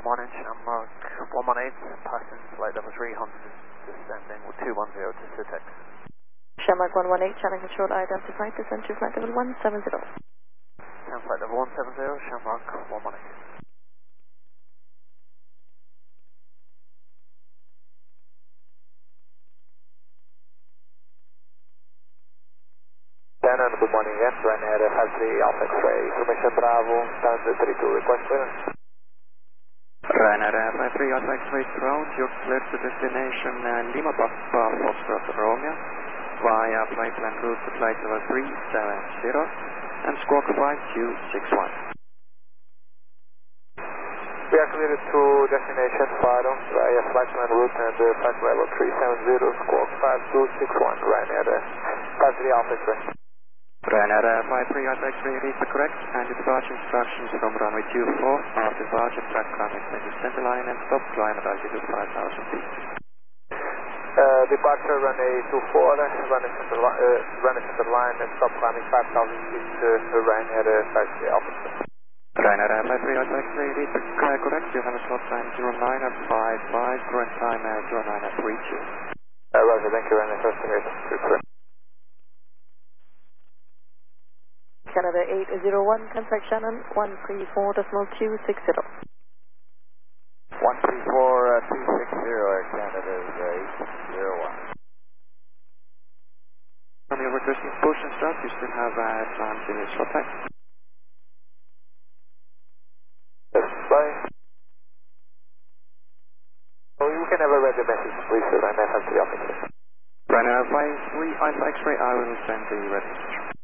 morning, Shamrock 118, passing flight level 300, descending with 210 to Citex. Shamrock 118, channel control identified, descend to flight level 170. And flight level 170, Shamrock 118. Good morning again, Ryanair has Alpha X-ray, information Bravo, stand 32, request clearance. Ryanair Alpha 3 Alpha X-ray ground, you're clear to destination Lima Papa Foxtrot Romeo via flight plan route to flight level 370 and squawk 5261. We are cleared to destination Faro via flight plan route and flight level 370, squawk 5261, Ryanair has Alpha X-ray. Ryanair Alpha 3 Alpha X-ray reads the correct and departure instructions from runway 24. After departure, track climb extended center line and stop climb at altitude 5,000 feet. Departure runway 24, running center line and stop climbing 5,000 feet, Ryanair has Alpha X-ray. Ryanair Alpha 3 Alpha X-ray reads the correct. You have a slot time 09:55, current time 09:32. Roger, thank you, Ryanair first American. Canada 801, contact Shannon 134.260. 134.260, Canada 801. From your requesting push and start, you still have time to slot time. Yes, bye. Oh, you can have a read the message, please, Ryanair has the officer. Ryanair Alpha 3 Alpha X-ray, I will send the red message.